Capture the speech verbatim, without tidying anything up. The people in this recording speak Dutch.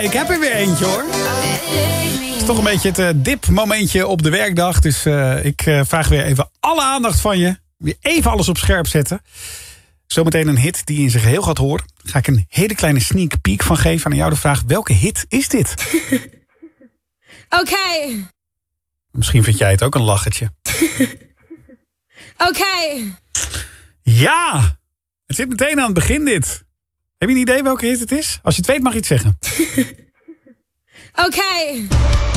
ik heb er weer eentje hoor. Het is toch een beetje het uh, dipmomentje op de werkdag. Dus uh, ik uh, vraag weer even alle aandacht van je. Weer even alles op scherp zetten. Zometeen een hit die je in zijn geheel gaat horen. Daar ga ik een hele kleine sneak peek van geven. Aan jou de vraag, welke hit is dit? Oké. Okay. Misschien vind jij het ook een lachertje. Oké. Okay. Ja! Het zit meteen aan het begin dit. Heb je een idee welke hit het is? Als je het weet mag je het zeggen. Oké. Okay.